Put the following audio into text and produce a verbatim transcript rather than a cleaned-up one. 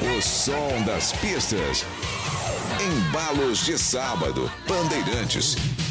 O som das pistas. Embalos de sábado, Bandeirantes.